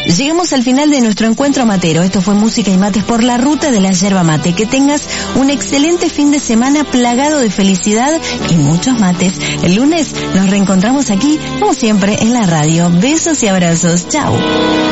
Llegamos al final de nuestro encuentro matero. Esto fue Música y Mates por la ruta de la yerba mate. Que tengas un excelente fin de semana plagado de felicidad y muchos mates. El lunes nos reencontramos aquí, como siempre, en la radio. Besos y abrazos. Chao.